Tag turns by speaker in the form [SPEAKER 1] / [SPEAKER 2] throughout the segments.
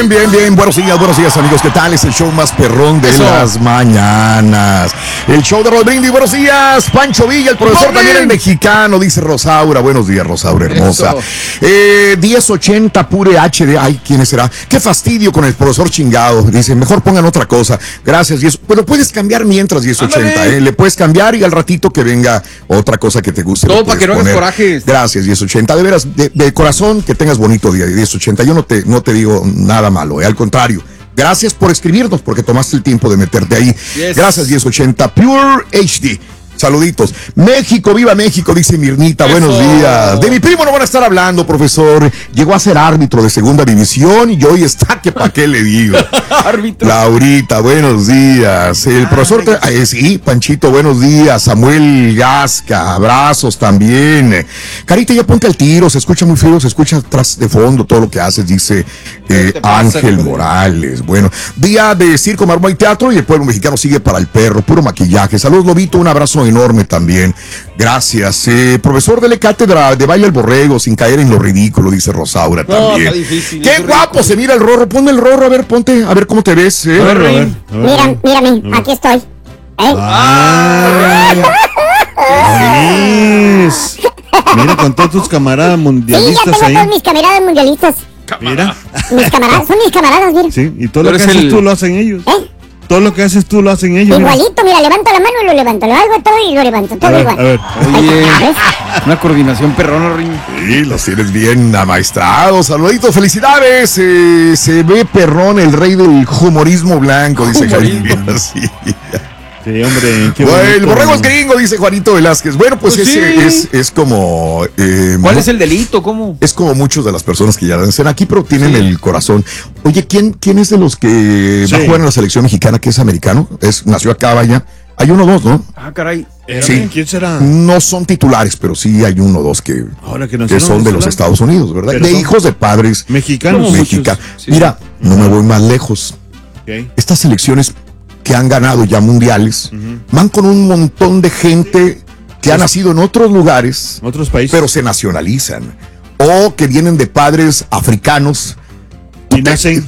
[SPEAKER 1] bien. Buenos días, amigos. ¿Qué tal? Es el show más perrón de las mañanas. El show de Rodríguez. Buenos días, Pancho Villa, el profesor también el mexicano, dice Rosaura. Buenos días, Rosaura, hermosa. 1080 pure HD. Ay, ¿quién será? Qué fastidio con el profesor chingado. Dice, mejor pongan otra cosa. Gracias, 10. Pero puedes cambiar mientras 1080, Le puedes cambiar y al ratito que venga otra cosa que te guste.
[SPEAKER 2] Todo para que no hagas corajes.
[SPEAKER 1] Gracias, 1080. De veras, de corazón, que tengas bonito día, 1080. Yo no te digo nada malo, al contrario. Gracias por escribirnos, porque tomaste el tiempo de meterte ahí. Yes. Gracias, 1080 Pure HD. Saluditos. México, viva México, dice Mirnita. Eso. Buenos días. De mi primo no van a estar hablando, profesor. Llegó a ser árbitro de segunda división y hoy está que pa' qué le digo. Árbitro. Laurita, buenos días. El profesor, sí, Panchito, buenos días. Samuel Gasca, abrazos también. Carita, ya ponte al tiro, se escucha muy feo, se escucha atrás de fondo todo lo que haces, dice Ángel Morales. Bueno, día de circo, maroma y teatro y el pueblo mexicano sigue para el perro, puro maquillaje. Saludos, Lobito, un abrazo enorme también. Gracias. Profesor, dele cátedra de baile al borrego sin caer en lo ridículo, dice Rosaura también. Está difícil. Qué guapo rico. Se mira el Rorro. Ponme el Rorro, a ver, ponte, a ver cómo te ves.
[SPEAKER 3] A ver. Mírame, aquí estoy.
[SPEAKER 4] Mira, con todos tus camaradas mundialistas ahí.
[SPEAKER 3] Sí, ya tengo todos mis camaradas mundialistas.
[SPEAKER 4] Mira.
[SPEAKER 3] Mis camaradas, son mis camaradas, mira.
[SPEAKER 4] Sí, y todo lo que haces tú lo hacen ellos. Todo lo que haces tú lo hacen ellos.
[SPEAKER 3] Igualito, mira, levanto la mano y lo levanto, lo hago todo y lo levanto, todo igual.
[SPEAKER 2] A ver. Oye, una coordinación perrona, Ring.
[SPEAKER 1] Sí, los tienes bien amaestrados. Saluditos, felicidades. Se ve perrón el rey del humorismo blanco, dice Javier. Sí.
[SPEAKER 4] Sí, hombre.
[SPEAKER 1] Qué bueno, el borrego es gringo, dice Juanito Velázquez. Bueno, pues ese es como...
[SPEAKER 2] ¿Cuál es el delito? ¿Cómo?
[SPEAKER 1] Es como muchas de las personas que ya nacen aquí, pero tienen el corazón. Oye, ¿quién es de los que va a jugar en la selección mexicana, que es americano? Nació acá, vaya. Hay uno o dos, ¿no?
[SPEAKER 2] Ah, caray.
[SPEAKER 1] Sí.
[SPEAKER 4] ¿Quién será?
[SPEAKER 1] No son titulares, pero sí hay uno o dos que son de los Estados Unidos, ¿verdad? De hijos de padres
[SPEAKER 4] mexicanos.
[SPEAKER 1] Sí. Mira, no me voy más lejos. Estas selecciones que han ganado ya mundiales, van con un montón de gente que ha nacido en otros lugares,
[SPEAKER 4] otros países,
[SPEAKER 1] pero se nacionalizan, o que vienen de padres africanos,
[SPEAKER 4] y nacen,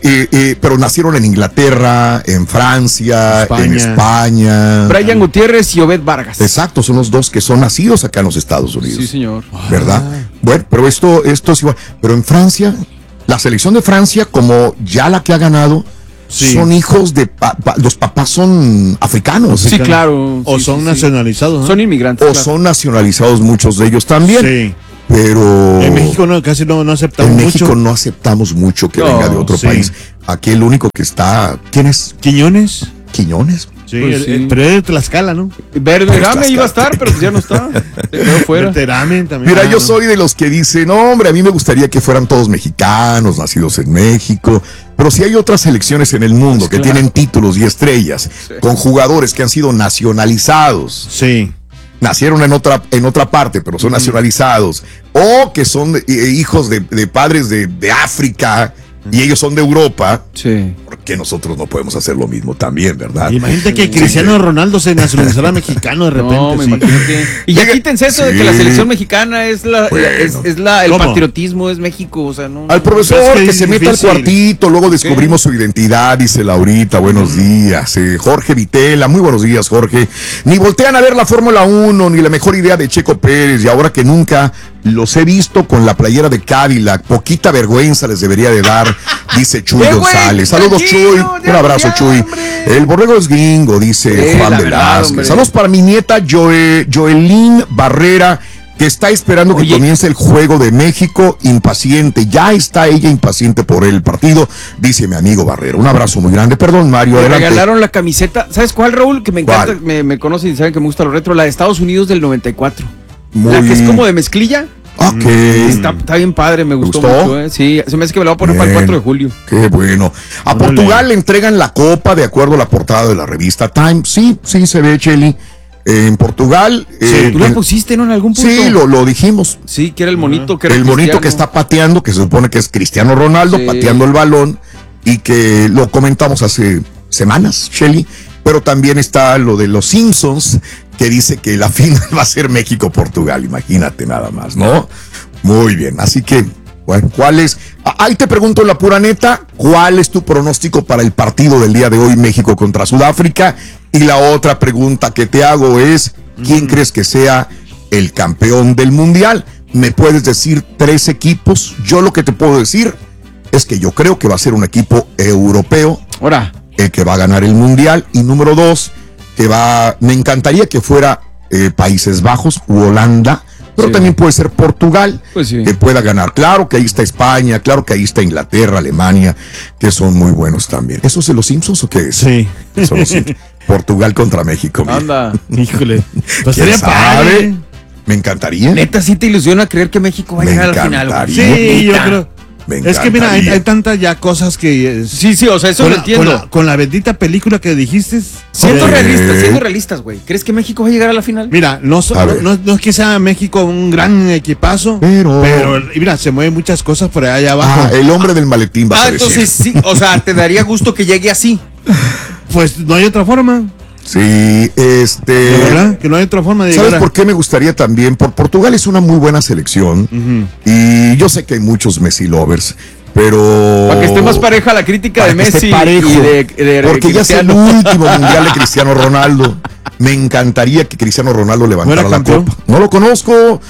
[SPEAKER 1] pero nacieron en Inglaterra, en Francia, en España.
[SPEAKER 2] Brian Gutiérrez y Obed Vargas.
[SPEAKER 1] Exacto, son los dos que son nacidos acá en los Estados Unidos.
[SPEAKER 2] Sí, señor.
[SPEAKER 1] ¿Verdad? Bueno, pero esto es igual. Pero en Francia, la selección de Francia, como ya la que ha ganado, son hijos de los papás son africanos.
[SPEAKER 2] Sí, claro.
[SPEAKER 4] O son nacionalizados, ¿no?
[SPEAKER 2] Son inmigrantes.
[SPEAKER 1] O son nacionalizados muchos de ellos también.
[SPEAKER 4] Sí.
[SPEAKER 1] Pero
[SPEAKER 4] en México casi no aceptamos mucho.
[SPEAKER 1] En México no aceptamos mucho que venga de otro país. Aquí el único que está... ¿Quién es?
[SPEAKER 4] Quiñones.
[SPEAKER 1] Sí,
[SPEAKER 2] pues
[SPEAKER 4] pero es de Tlaxcala, ¿no?
[SPEAKER 2] Verderame iba a estar, pero ya no está.
[SPEAKER 4] Verderame también.
[SPEAKER 1] Mira, yo soy de los que dicen, no, hombre, a mí me gustaría que fueran todos mexicanos, nacidos en México. Pero si hay otras selecciones en el mundo que tienen títulos y estrellas, con jugadores que han sido nacionalizados.
[SPEAKER 4] Sí.
[SPEAKER 1] Nacieron en otra parte, pero son nacionalizados. O que son hijos de padres de África. Y ellos son de Europa.
[SPEAKER 2] Sí.
[SPEAKER 1] Porque nosotros no podemos hacer lo mismo también, ¿verdad?
[SPEAKER 4] Imagínate que Cristiano Ronaldo se nacionalizara mexicano de repente. No, me
[SPEAKER 2] imagino que... Y ya quítense eso de que la selección mexicana es el patriotismo, es México, o sea, no.
[SPEAKER 1] Al profesor que se meta al cuartito, luego descubrimos su identidad, dice Laurita, buenos días. Jorge Vitela, muy buenos días, Jorge. Ni voltean a ver la Fórmula 1, ni la mejor idea de Checo Pérez, y ahora que nunca los he visto con la playera de Cadillac, poquita vergüenza les debería de dar, dice Chuy González. Saludos, Chuy, un abrazo, Chuy. El borrego es gringo, dice Juan Velázquez. Saludos para mi nieta Joelín Barrera, que está esperando que comience el juego de México, impaciente. Ya está ella impaciente por el partido, dice mi amigo Barrera. Un abrazo muy grande. Perdón, Mario,
[SPEAKER 2] me
[SPEAKER 1] adelante.
[SPEAKER 2] regalaron la camiseta, ¿sabes cuál, Raúl? Que me encanta, me conocen y saben que me gusta lo retro, la de Estados Unidos del 94. La que es como de mezclilla.
[SPEAKER 1] Ok.
[SPEAKER 2] Está bien padre, me gustó mucho. Sí, se me hace que me lo voy a poner para el 4 de julio.
[SPEAKER 1] Qué bueno. A Portugal le entregan la copa de acuerdo a la portada de la revista Time. Sí, se ve, Cheli. En Portugal.
[SPEAKER 2] Tú la pusiste, ¿no? En algún punto.
[SPEAKER 1] Sí, lo dijimos.
[SPEAKER 2] Sí, que era el monito. Que era
[SPEAKER 1] el monito que está pateando, que se supone que es Cristiano Ronaldo, pateando el balón. Y que lo comentamos hace semanas, Cheli. Pero también está lo de los Simpsons, que dice que la final va a ser México-Portugal. Imagínate nada más, ¿no? Muy bien, así que Bueno, ¿cuál es? Ahí te pregunto la pura neta, ¿cuál es tu pronóstico para el partido del día de hoy, México contra Sudáfrica? Y la otra pregunta que te hago es, ¿quién crees que sea el campeón del mundial? ¿Me puedes decir 3 equipos? Yo lo que te puedo decir es que yo creo que va a ser un equipo europeo.
[SPEAKER 2] Ahora,
[SPEAKER 1] El que va a ganar el mundial. Y número 2, me encantaría que fuera Países Bajos u Holanda, pero
[SPEAKER 2] sí,
[SPEAKER 1] también puede ser Portugal,
[SPEAKER 2] pues sí,
[SPEAKER 1] que pueda ganar. Claro que ahí está España, claro que ahí está Inglaterra, Alemania, que son muy buenos también. ¿Eso es de los Simpsons o qué es?
[SPEAKER 4] Sí.
[SPEAKER 1] Son los Simpsons. Portugal contra México. Mira.
[SPEAKER 2] anda.
[SPEAKER 4] Híjole. Pues
[SPEAKER 1] ¿Quién
[SPEAKER 4] sería
[SPEAKER 1] sabe?
[SPEAKER 4] padre.
[SPEAKER 1] Me encantaría.
[SPEAKER 2] Neta, sí te ilusiona creer que México va a
[SPEAKER 1] Me
[SPEAKER 2] llegar a la final, güey.
[SPEAKER 1] encantaría.
[SPEAKER 4] Sí, yo
[SPEAKER 2] Neta.
[SPEAKER 4] creo.
[SPEAKER 1] Me
[SPEAKER 4] Es que mira, hay
[SPEAKER 1] encantaría.
[SPEAKER 4] tantas ya cosas que...
[SPEAKER 2] Sí, o sea, eso lo entiendo.
[SPEAKER 4] Con la bendita película que dijiste...
[SPEAKER 2] Siendo
[SPEAKER 1] Ok.
[SPEAKER 2] realistas, güey. ¿Crees que México va a llegar a la final?
[SPEAKER 4] Mira, no
[SPEAKER 1] A ver.
[SPEAKER 4] es que sea México un gran equipazo,
[SPEAKER 1] Pero
[SPEAKER 4] y mira, se mueven muchas cosas por allá abajo.
[SPEAKER 1] el hombre del maletín va a aparecer.
[SPEAKER 2] Entonces sí, o sea, te daría gusto que llegue así.
[SPEAKER 4] Pues no hay otra forma.
[SPEAKER 1] Sí,
[SPEAKER 4] ¿De verdad? Que no hay otra forma de
[SPEAKER 1] ¿Sabes
[SPEAKER 4] llegar
[SPEAKER 1] por qué me gustaría también? Portugal es una muy buena selección y yo sé que hay muchos Messi lovers, pero...
[SPEAKER 2] Para que esté más pareja la crítica
[SPEAKER 1] Para
[SPEAKER 2] de
[SPEAKER 1] que esté
[SPEAKER 2] Messi
[SPEAKER 1] parejo,
[SPEAKER 2] y de
[SPEAKER 1] porque ya es el
[SPEAKER 2] Cristiano.
[SPEAKER 1] último mundial de Cristiano Ronaldo. Me encantaría que Cristiano Ronaldo levantara
[SPEAKER 4] ¿No era
[SPEAKER 1] la
[SPEAKER 4] campeón?
[SPEAKER 1] copa. No lo conozco,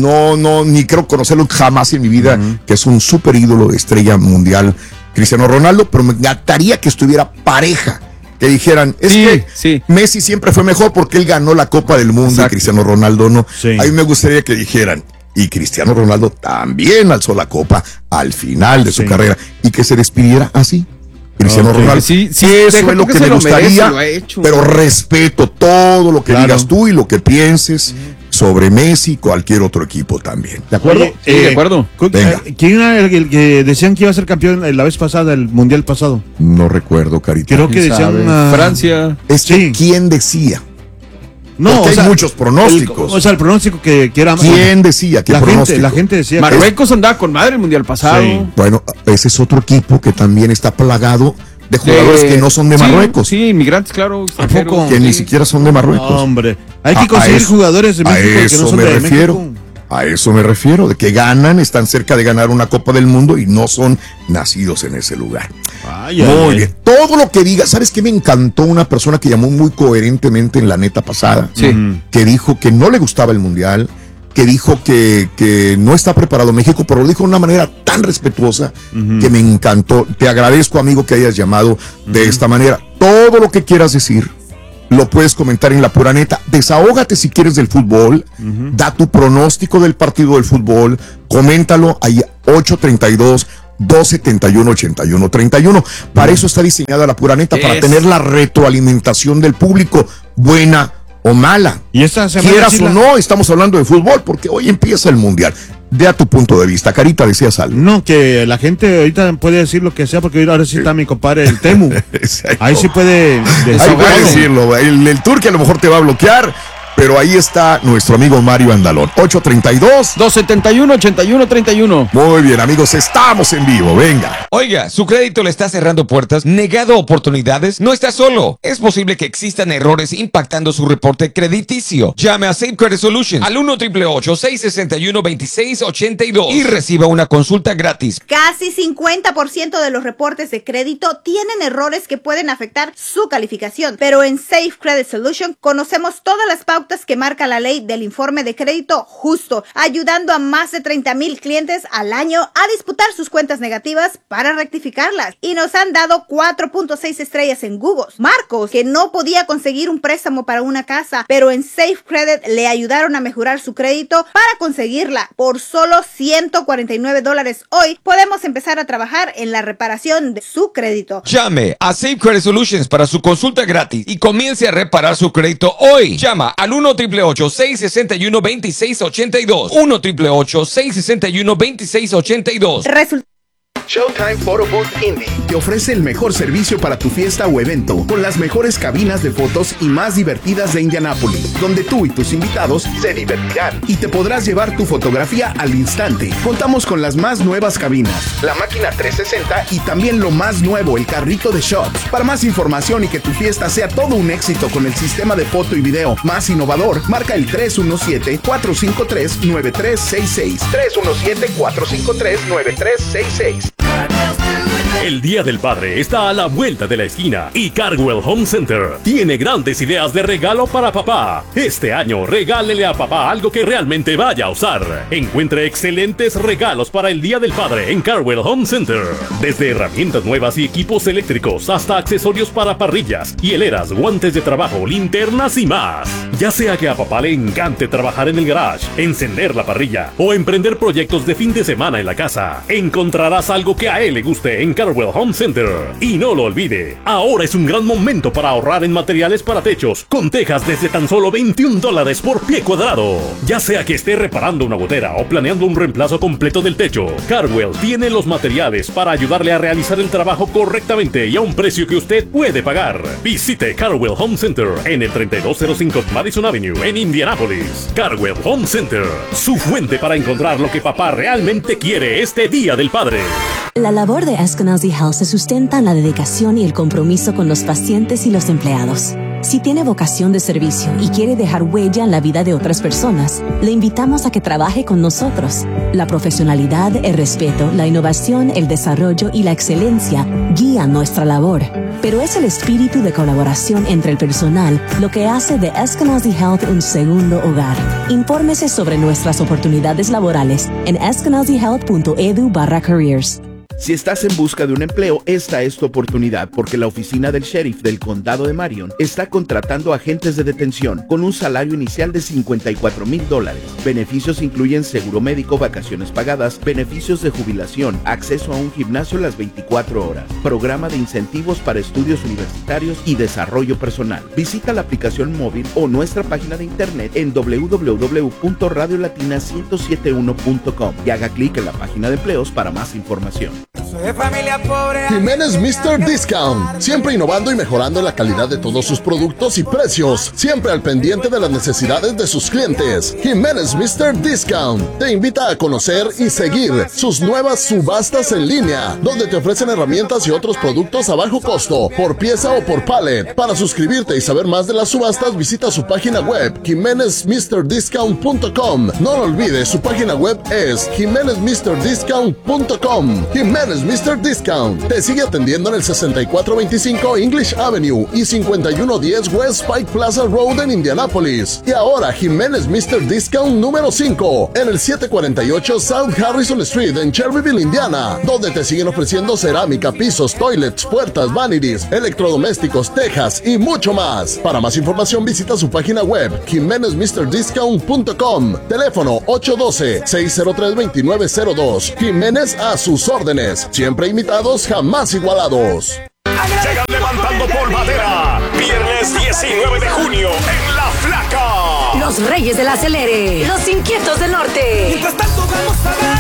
[SPEAKER 1] ni creo conocerlo jamás en mi vida, que es un súper ídolo, estrella mundial, Cristiano Ronaldo, pero me encantaría que estuviera pareja. Que dijeran, es
[SPEAKER 2] Sí,
[SPEAKER 1] que
[SPEAKER 2] sí.
[SPEAKER 1] Messi siempre fue mejor porque él ganó la Copa del Mundo
[SPEAKER 2] Exacto.
[SPEAKER 1] y Cristiano Ronaldo no.
[SPEAKER 4] Sí.
[SPEAKER 1] A mí me gustaría que dijeran, y Cristiano Ronaldo también alzó la Copa al final de su
[SPEAKER 4] Sí.
[SPEAKER 1] carrera y que se despidiera así. Cristiano
[SPEAKER 4] Ok.
[SPEAKER 1] Ronaldo.
[SPEAKER 2] Sí,
[SPEAKER 1] Eso
[SPEAKER 2] deja
[SPEAKER 1] es lo
[SPEAKER 2] que
[SPEAKER 1] que
[SPEAKER 2] se
[SPEAKER 1] me
[SPEAKER 2] lo merece,
[SPEAKER 1] gustaría,
[SPEAKER 2] lo ha hecho.
[SPEAKER 1] pero respeto todo lo que
[SPEAKER 4] Claro.
[SPEAKER 1] digas tú y lo que pienses sobre Messi y cualquier otro equipo también. ¿De acuerdo?
[SPEAKER 4] Oye,
[SPEAKER 2] Sí, de acuerdo.
[SPEAKER 1] Venga.
[SPEAKER 4] ¿Quién era el que decían que iba a ser campeón la vez pasada, el mundial pasado?
[SPEAKER 1] No recuerdo, Carita.
[SPEAKER 4] Creo que
[SPEAKER 2] ¿Quién
[SPEAKER 4] decían
[SPEAKER 2] sabe? Francia.
[SPEAKER 1] Es que,
[SPEAKER 4] Sí.
[SPEAKER 1] ¿quién decía?
[SPEAKER 4] No,
[SPEAKER 1] Porque hay muchos pronósticos.
[SPEAKER 4] el pronóstico que era
[SPEAKER 1] ¿Quién decía? ¿Qué pronóstico?
[SPEAKER 4] la gente decía
[SPEAKER 2] Marruecos andaba con madre el mundial pasado.
[SPEAKER 4] Sí.
[SPEAKER 1] Bueno, ese es otro equipo que también está plagado de jugadores que no son de
[SPEAKER 2] sí,
[SPEAKER 1] Marruecos,
[SPEAKER 2] Sí, inmigrantes, claro. extranjeros,
[SPEAKER 4] poco?
[SPEAKER 1] que
[SPEAKER 2] sí.
[SPEAKER 1] ni siquiera son de Marruecos.
[SPEAKER 4] No, hombre, hay
[SPEAKER 1] A-
[SPEAKER 4] que
[SPEAKER 1] a
[SPEAKER 4] conseguir
[SPEAKER 1] eso-
[SPEAKER 4] jugadores de
[SPEAKER 1] a
[SPEAKER 4] México que no
[SPEAKER 1] eso
[SPEAKER 4] son
[SPEAKER 1] me
[SPEAKER 4] de
[SPEAKER 1] refiero.
[SPEAKER 4] México.
[SPEAKER 1] A eso me refiero, de que ganan, están cerca de ganar una Copa del Mundo y no son nacidos en ese lugar.
[SPEAKER 4] Ay, ay,
[SPEAKER 1] Muy
[SPEAKER 4] ay.
[SPEAKER 1] bien. Todo lo que diga, ¿sabes qué? Me encantó una persona que llamó muy coherentemente en la neta pasada,
[SPEAKER 2] Sí.
[SPEAKER 1] que dijo que no le gustaba el Mundial, que dijo que no está preparado México, pero lo dijo de una manera tan respetuosa que me encantó. Te agradezco, amigo, que hayas llamado de esta manera. Todo lo que quieras decir, lo puedes comentar en La Pura Neta. Desahógate si quieres del fútbol, da tu pronóstico del partido del fútbol, coméntalo ahí 832-271-8131. Para eso está diseñada La Pura Neta, para
[SPEAKER 2] Es.
[SPEAKER 1] tener la retroalimentación del público, buena o mala.
[SPEAKER 4] Y esta semana
[SPEAKER 1] Quieras
[SPEAKER 4] sí
[SPEAKER 1] o
[SPEAKER 4] la-
[SPEAKER 1] no, estamos hablando de fútbol, porque hoy empieza el Mundial. De a tu punto de vista. Carita, decías algo.
[SPEAKER 4] No, que la gente ahorita puede decir lo que sea, porque ahora sí está mi compadre el Temu. Ahí sí puede
[SPEAKER 1] Ahí
[SPEAKER 4] desahogarse.
[SPEAKER 1] puede decirlo. El Turque a lo mejor te va a bloquear, pero ahí está nuestro amigo Mario Andalón. 832.
[SPEAKER 2] 271-8131.
[SPEAKER 1] Muy bien, amigos, estamos en vivo. Venga.
[SPEAKER 5] Oiga, ¿su crédito le está cerrando puertas, negado oportunidades? No está solo. Es posible que existan errores impactando su reporte crediticio. Llame a Safe Credit Solutions al 1-888-661-2682 y reciba una consulta gratis.
[SPEAKER 6] Casi 50% de los reportes de crédito tienen errores que pueden afectar su calificación, pero en Safe Credit Solution conocemos todas las pautas que marca la ley del informe de crédito justo, ayudando a más de 30,000 clientes al año a disputar sus cuentas negativas para rectificarlas. Y nos han dado 4.6 estrellas en Google. Marcos, que no podía conseguir un préstamo para una casa, pero en Safe Credit le ayudaron a mejorar su crédito para conseguirla. Por solo $149 hoy podemos empezar a trabajar en la reparación de su crédito.
[SPEAKER 5] Llame a Safe Credit Solutions para su consulta gratis y comience a reparar su crédito hoy. Llama al 1-888-661-2682. 1-888-661-2682.
[SPEAKER 7] Showtime Photo Booth Indy te ofrece el mejor servicio para tu fiesta o evento, con las mejores cabinas de fotos y más divertidas de Indianápolis, donde tú y tus invitados se divertirán y te podrás llevar tu fotografía al instante. Contamos con las más nuevas cabinas, la máquina 360 y también lo más nuevo, el carrito de shots. Para más información y que tu fiesta sea todo un éxito con el sistema de foto y video más innovador, marca el 317-453-9366. 317-453-9366.
[SPEAKER 8] El Día del Padre está a la vuelta de la esquina y Cardwell Home Center tiene grandes ideas de regalo para papá. Este año regálele a papá algo que realmente vaya a usar. Encuentre excelentes regalos para el Día del Padre en Cardwell Home Center. Desde herramientas nuevas y equipos eléctricos hasta accesorios para parrillas, hieleras, guantes de trabajo, linternas y más. Ya sea que a papá le encante trabajar en el garage, encender la parrilla o emprender proyectos de fin de semana en la casa, encontrarás algo que a él le guste en Cardwell Home Center. Y no lo olvide, ahora es un gran momento para ahorrar en materiales para techos, con tejas desde tan solo $21 por pie cuadrado. Ya sea que esté reparando una gotera o planeando un reemplazo completo del techo, Cardwell tiene los materiales para ayudarle a realizar el trabajo correctamente y a un precio que usted puede pagar. Visite Cardwell Home Center en el 3205 Madison Avenue en Indianápolis. Cardwell Home Center, su fuente para encontrar lo que papá realmente quiere este Día del Padre.
[SPEAKER 9] La labor de Eskenazi Health se sustenta en la dedicación y el compromiso con los pacientes y los empleados. Si tiene vocación de servicio y quiere dejar huella en la vida de otras personas, le invitamos a que trabaje con nosotros. La profesionalidad, el respeto, la innovación, el desarrollo y la excelencia guían nuestra labor. Pero es el espíritu de colaboración entre el personal lo que hace de Eskenazi Health un segundo hogar. Infórmese sobre nuestras oportunidades laborales en eskenazihealth.edu/careers.
[SPEAKER 7] Si estás en busca de un empleo, esta es tu oportunidad, porque la oficina del sheriff del condado de Marion está contratando agentes de detención con un salario inicial de $54,000. Beneficios incluyen seguro médico, vacaciones pagadas, beneficios de jubilación, acceso a un gimnasio las 24 horas, programa de incentivos para estudios universitarios y desarrollo personal. Visita la aplicación móvil o nuestra página de internet en www.radiolatina1071.com y haga clic en la página de empleos para más información.
[SPEAKER 10] Soy familia pobre. Jiménez Mr. Discount, siempre innovando y mejorando la calidad de todos sus productos y precios, siempre al pendiente de las necesidades de sus clientes. Jiménez Mr. Discount te invita a conocer y seguir sus nuevas subastas en línea, donde te ofrecen herramientas y otros productos a bajo costo, por pieza o por pallet. Para suscribirte y saber más de las subastas, visita su página web, jimenezmrdiscount.com. No lo olvides, su página web es jimenezmrdiscount.com. Jiménez Mr. Discount te sigue atendiendo en el 6425 English Avenue y 5110 West Pike Plaza Road en Indianápolis. Y ahora Jiménez Mr. Discount número 5 en el 748 South Harrison Street en Cherryville, Indiana, donde te siguen ofreciendo cerámica, pisos, toilets, puertas, vanities, electrodomésticos, tejas y mucho más. Para más información visita su página web jimenezmrdiscount.com. Teléfono 812-603-2902. Jiménez a sus órdenes, siempre imitados, jamás igualados.
[SPEAKER 11] Llegan levantando polvadera. Viernes 19 de junio en La Flaca.
[SPEAKER 12] Los Reyes del Acelere. Los Inquietos del Norte.
[SPEAKER 11] Mientras tanto vamos a ver